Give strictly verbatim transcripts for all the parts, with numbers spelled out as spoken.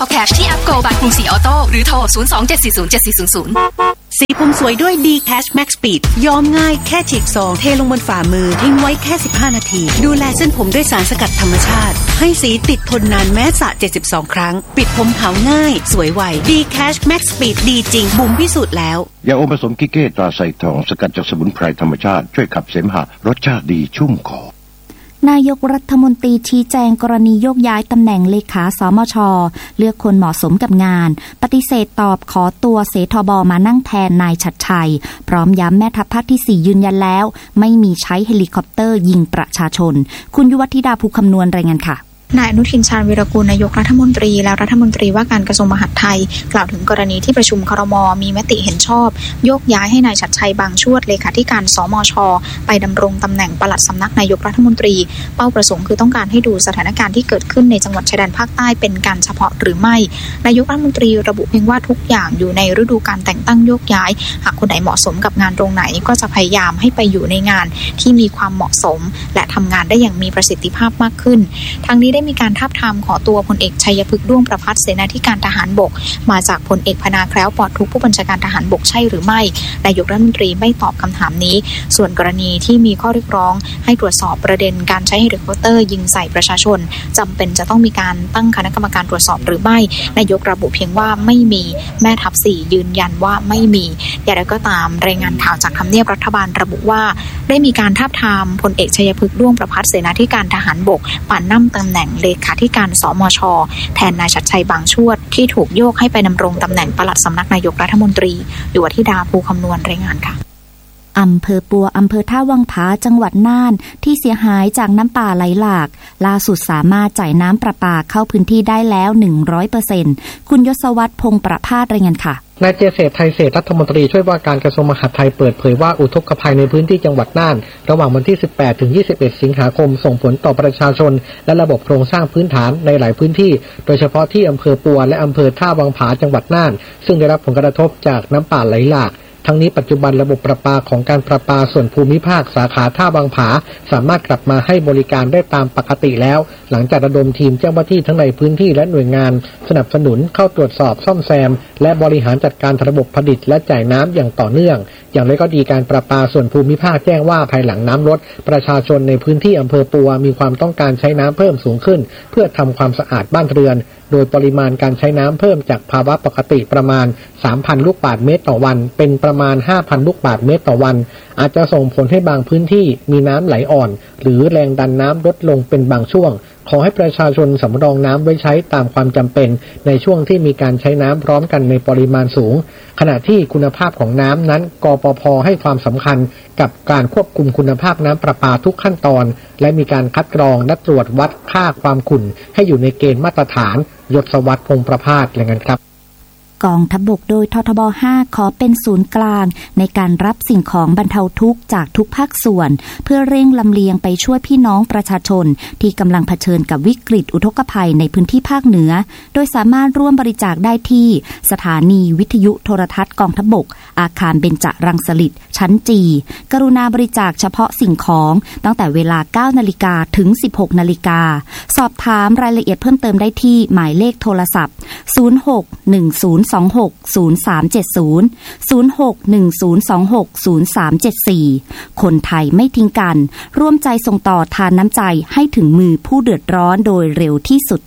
Apple Cash ที่ App Go บัตรกรุงศรีออโต้หรือโทรศูนย์ สอง เจ็ด สี่ ศูนย์ เจ็ด สี่ ศูนย์ ศูนย์สีผมสวยด้วย D Cash Max Speed ย้อมง่ายแค่ฉีกซองเทลงบนฝ่ามือทิ้งไว้แค่สิบห้านาทีดูแลเส้นผมด้วยสารสกัดธรรมชาติให้สีติดทนนานแม้สระเจ็ดสิบสองครั้งปิดผมขาวง่ายสวยไว D Cash Max Speed ดีจริงบุ๋มพิสูจน์แล้วยาอมผสมกิเก้ตราไซทองสกัดจากสมุนไพรธรรมชาติช่วยขับเสมหะรสชาติดีชุ่มคอนายกรัฐมนตรีชี้แจงกรณีโยกย้ายตำแหน่งเลขาสมช.เลือกคนเหมาะสมกับงานปฏิเสธตอบขอตัวเสทบ.มานั่งแทนนายชัดชัยพร้อมย้ำแม่ทัพภาคที่สี่ยืนยันแล้วไม่มีใช้เฮลิคอปเตอร์ยิงประชาชนคุณยุวธิดาภูคำนวณรายงานค่ะนายอนุทินชาญวีรกูลนายกรัฐมนตรีและรัฐมนตรีว่าการกระทรวงมหาดไทยกล่าวถึงกรณีที่ประชุมครม.มีมติเห็นชอบโยกย้ายให้นายชัดชัยบางชวดเลขาธิการสมช.ไปดำรงตำแหน่งปลัดสำนักนายกรัฐมนตรีเป้าประสงค์คือต้องการให้ดูสถานการณ์ที่เกิดขึ้นในจังหวัดชายแดนภาคใต้เป็นการเฉพาะหรือไม่นายกรัฐมนตรีระบุเพียงว่าทุกอย่างอยู่ในฤดูการแต่งตั้งโยกย้ายหากคนไหนเหมาะสมกับงานตรงไหนก็จะพยายามให้ไปอยู่ในงานที่มีความเหมาะสมและทำงานได้อย่างมีประสิทธิภาพมากขึ้นทั้งนี้ได้มีการทาบทามขอตัวพลเอกชัยพฤกษ์ด้วงประภัสเสนาธิการทหารบกมาจากพลเอกพนาแคล้วปลอดทุกผู้บัญชาการทหารบกใช่หรือไม่นายกรัฐมนตรีไม่ตอบคำถามนี้ส่วนกรณีที่มีข้อเรียกร้องให้ตรวจสอบประเด็นการใช้เฮลิคอปเตอร์ยิงใส่ประชาชนจำเป็นจะต้องมีการตั้งคณะกรรมการตรวจสอบหรือไม่นายกระบุเพียงว่าไม่มีแม่ทัพสี่ยืนยันว่าไม่มีอย่างไรก็ตามรายงานข่าวจากทำเนียบรัฐบาลระบุว่าได้มีการทาบทามพลเอกชัยพฤกษ์ด้วงประภัสเสนาธิการทหารบกป่านนั่งตำแหน่งเลขาธิการสมช.แทนนายชัดชัยบางชวดที่ถูกโยกให้ไปดำรงตำแหน่งปลัดสำนักนายกรัฐมนตรียุวธิดาภูคำนวณรายงานค่ะอำเภอปัวอำเภอท่าวังผาจังหวัดน่านที่เสียหายจากน้ำป่าไหลหลากล่าสุดสามารถจ่ายน้ำประปาเข้าพื้นที่ได้แล้ว หนึ่งร้อยเปอร์เซ็นต์ คุณยศวัฒน์พงษ์ประภาสรายงานค่ะนายเจษฎไทยเศรษฐ์รัฐมนตรีช่วยว่าการกระทรวงมหาดไทยเปิดเผยว่าอุทกภัยในพื้นที่จังหวัดน่านระหว่างวันที่สิบแปดถึงยี่สิบเอ็ดสิงหาคมส่งผลต่อประชาชนและระบบโครงสร้างพื้นฐานในหลายพื้นที่โดยเฉพาะที่อำเภอปัวและอำเภอท่าวังผาจังหวัดน่านซึ่งได้รับผลกระทบจากน้ำป่าไหลหลากทั้งนี้ปัจจุบันระบบประปาของการประปาส่วนภูมิภาคสาขาท่าบางผาสามารถกลับมาให้บริการได้ตามปกติแล้วหลังจากระดมทีมเจ้าหน้าที่ทั้งในพื้นที่และหน่วยงานสนับสนุนเข้าตรวจสอบซ่อมแซมและบริหารจัดการระบบผลิตและจ่ายน้ำอย่างต่อเนื่องอย่างไรก็ดีการประปาส่วนภูมิภาคแจ้งว่าภายหลังน้ำลดประชาชนในพื้นที่อำเภอปัวมีความต้องการใช้น้ำเพิ่มสูงขึ้นเพื่อทำความสะอาดบ้านเรือนโดยปริมาณการใช้น้ำเพิ่มจากภาวะปกติประมาณ สามพัน ลูกบาศก์เมตรต่อวันเป็นประมาณ ห้าพัน ลูกบาศก์เมตรต่อวันอาจจะส่งผลให้บางพื้นที่มีน้ำไหลอ่อนหรือแรงดันน้ำลดลงเป็นบางช่วงขอให้ประชาชนสำรองน้ำไว้ใช้ตามความจำเป็นในช่วงที่มีการใช้น้ำพร้อมกันในปริมาณสูงขณะที่คุณภาพของน้ำนั้นกปภ.ให้ความสำคัญกับการควบคุมคุณภาพน้ำประปาทุกขั้นตอนและมีการคัดกรองและตรวจวัดค่าความขุ่นให้อยู่ในเกณฑ์มาตรฐานยศวัฒน์พงษ์ประภาสรายงานครับกองทัพบกโดยททบห้าขอเป็นศูนย์กลางในการรับสิ่งของบรรเทาทุกข์จากทุกภาคส่วนเพื่อเร่งลำเลียงไปช่วยพี่น้องประชาชนที่กำลังเผชิญกับวิกฤตอุทกภัยในพื้นที่ภาคเหนือโดยสามารถร่วมบริจาคได้ที่สถานีวิทยุโทรทัศน์กองทัพบกอาคารเบญจรังสฤษฎ์ชั้นจีกรุณาบริจาคเฉพาะสิ่งของตั้งแต่เวลา เก้านาฬิกา ถึง สิบหกนาฬิกาสอบถามรายละเอียดเพิ่มเติมได้ที่หมายเลขโทรศัพท์ศูนย์ หก หนึ่ง ศูนย์ สอง หก ศูนย์ สาม เจ็ด ศูนย์ ศูนย์ หก หนึ่ง ศูนย์ สอง หก ศูนย์ สาม เจ็ด สี่คนไทยไม่ทิ้งกันร่วมใจส่งต่อทานน้ำใจให้ถึงมือผู้เดือดร้อนโดยเร็วที่สุด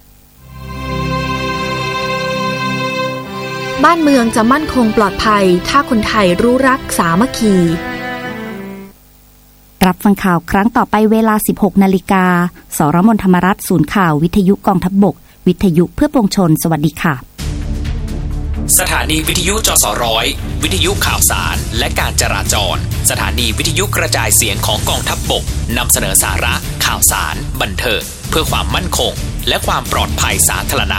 บ้านเมืองจะมั่นคงปลอดภัยถ้าคนไทยรู้รักสามัคคีรับฟังข่าวครั้งต่อไปเวลา สิบหกนาฬิกา สรมนธรรมรัฐศูนย์ข่าววิทยุกองทัพบกวิทยุเพื่อปวงชนสวัสดีค่ะสถานีวิทยุจสร้อยวิทยุข่าวสารและการจราจรสถานีวิทยุกระจายเสียงของกองทัพบกนำเสนอสาระข่าวสารบันเทิงเพื่อความมั่นคงและความปลอดภัยสาธารณะ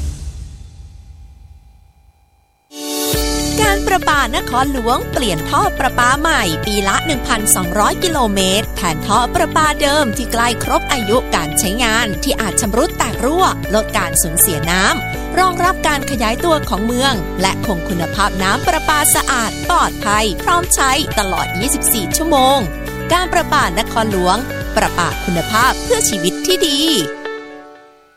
การประปานครหลวงเปลี่ยนท่อประปาใหม่ปีละ หนึ่งพันสองร้อย กิโลเมตรแทนท่อประปาเดิมที่ใกล้ครบอายุการใช้งานที่อาจชำรุดแตกรั่วลดการสูญเสียน้ำรองรับการขยายตัวของเมืองและคงคุณภาพน้ำประปาสะอาดปลอดภัยพร้อมใช้ตลอดยี่สิบสี่ชั่วโมงการประปานครหลวงประปาคุณภาพเพื่อชีวิตที่ดี